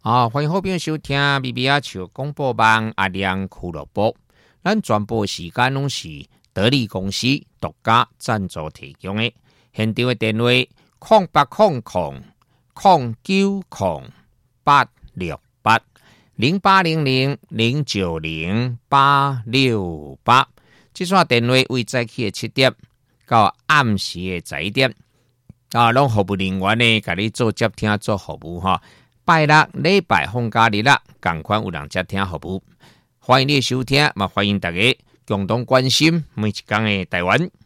欢迎好朋友收听 BBR 球广播网阿亮俱乐部。咱全部时间拢是得力公司独家赞助提供的。现场的电话0800-890-868，0800-090-868。这串电话为早起的7点到暗时的11点，拢服务人员呢，甲你做接听做服务哈。拜六、礼拜放假日啦，同款有人接听服务，欢迎你收听，嘛欢迎大家共同关心每一天的台湾。